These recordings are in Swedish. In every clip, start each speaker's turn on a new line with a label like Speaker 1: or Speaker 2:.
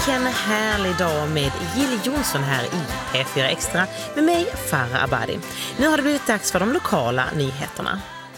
Speaker 1: Vilken härlig dag med Jill Johnson här i P4 Extra med mig, Farah Abadi. Nu har det blivit dags för de lokala nyheterna.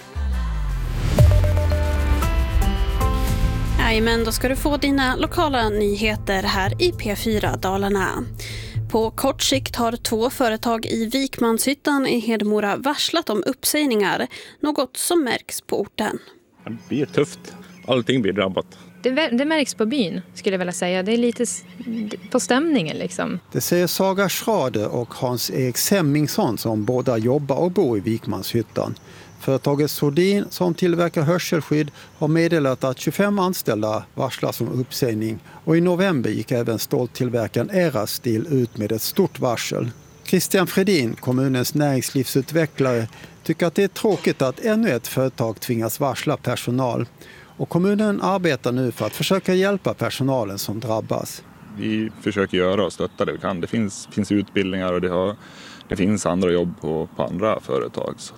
Speaker 2: Men då ska du få dina lokala nyheter här i P4 Dalarna. På kort sikt har 2 företag i Vikmanshyttan i Hedemora varslat om uppsägningar, något som märks på orten.
Speaker 3: Det blir tufft. Allting blir drabbat.
Speaker 4: Det märks på byn, skulle jag vilja säga. Det är lite på stämningen liksom.
Speaker 5: Det säger Saga Schrade och Hans-Erik Semmingsson som båda jobbar och bor i Vikmanshyttan. Företaget Sordin som tillverkar hörselskydd har meddelat att 25 anställda varslas om uppsägning. Och i november gick även ståltillverkaren Erastil ut med ett stort varsel. Christian Fredin, kommunens näringslivsutvecklare, tycker att det är tråkigt att ännu ett företag tvingas varsla personal. Och kommunen arbetar nu för att försöka hjälpa personalen som drabbas.
Speaker 3: Vi försöker göra och stötta det vi kan. Det finns utbildningar och det finns andra jobb på andra företag. Så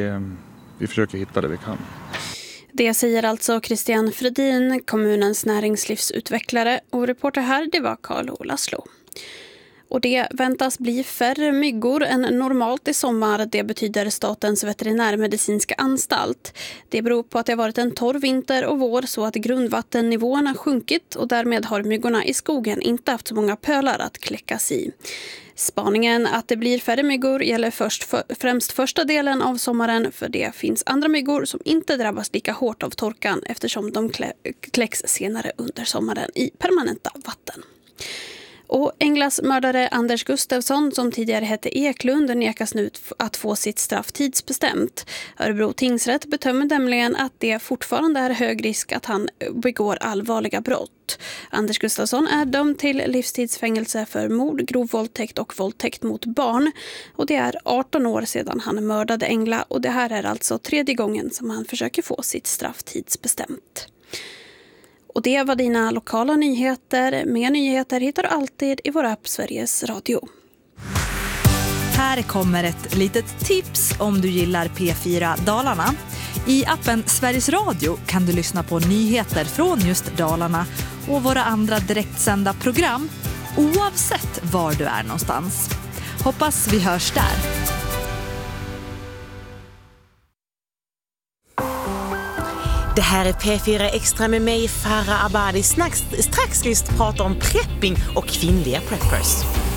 Speaker 3: vi försöker hitta det vi kan.
Speaker 2: Det säger alltså Christian Fredin, kommunens näringslivsutvecklare. Och reporter här, det var Carl-Ola Slå. Och det väntas bli färre myggor än normalt i sommar. Det betyder Statens veterinärmedicinska anstalt. Det beror på att det har varit en torr vinter och vår så att grundvattennivåerna sjunkit och därmed har myggorna i skogen inte haft så många pölar att kläckas i. Spaningen att det blir färre myggor gäller främst första delen av sommaren, för det finns andra myggor som inte drabbas lika hårt av torkan eftersom de kläcks senare under sommaren i permanenta vatten. Och Englas mördare Anders Gustafsson, som tidigare hette Eklund, nekas nu att få sitt straff tidsbestämt. Örebro tingsrätt bedömer nämligen att det fortfarande är hög risk att han begår allvarliga brott. Anders Gustafsson är dömd till livstidsfängelse för mord, grov våldtäkt och våldtäkt mot barn. Och det är 18 år sedan han mördade Engla, och det här är alltså 3:e gången som han försöker få sitt straff tidsbestämt. Och det var dina lokala nyheter. Mer nyheter hittar du alltid i vår app Sveriges Radio.
Speaker 6: Här kommer ett litet tips om du gillar P4 Dalarna. I appen Sveriges Radio kan du lyssna på nyheter från just Dalarna och våra andra direktsända program oavsett var du är någonstans. Hoppas vi hörs där.
Speaker 1: Det här är P4 Extra med mig, Farah Abadi. Strax ska vi prata om prepping och kvinnliga preppers.